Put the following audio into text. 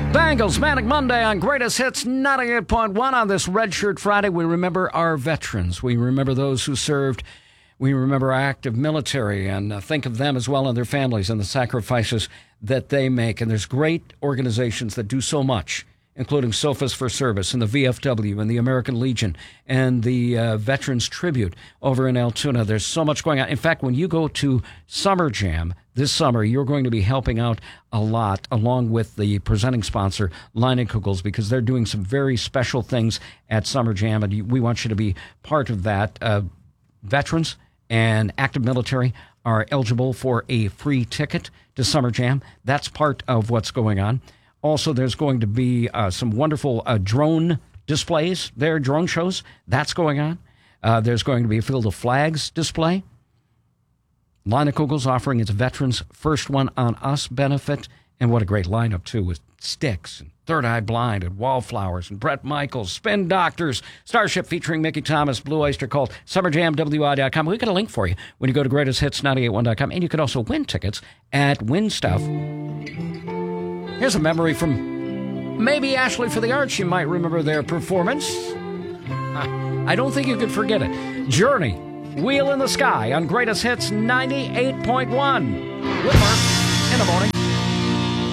Bangles, Manic Monday on Greatest Hits 98.1. On this Red Shirt Friday, we remember our veterans. We remember those who served. We remember our active military and think of them as well and their families and the sacrifices that they make. And there's great organizations that do so much, including Sofas for Service and the VFW and the American Legion and the Veterans Tribute over in Altoona. There's so much going on. In fact, when you go to Summer Jam this summer, you're going to be helping out a lot along with the presenting sponsor, Leinenkugel's, because they're doing some very special things at Summer Jam, and we want you to be part of that. Veterans and active military are eligible for a free ticket to Summer Jam. That's part of what's going on. Also, there's going to be some wonderful drone displays there, drone shows. That's going on. There's going to be a Field of Flags display. Leinenkugel's offering its Veterans First One on Us benefit. And what a great lineup, too, with Styx and Third Eye Blind and Wallflowers and Bret Michaels, Spin Doctors, Starship featuring Mickey Thomas, Blue Oyster Cult, SummerJamWI.com. We've got a link for you when you go to GreatestHits981.com. And you can also win tickets at Win Stuff. Here's a memory from maybe Ashley for the Arts. You might remember their performance. I don't think you could forget it. Journey, Wheel in the Sky on Greatest Hits 98.1. Whitmer in the morning.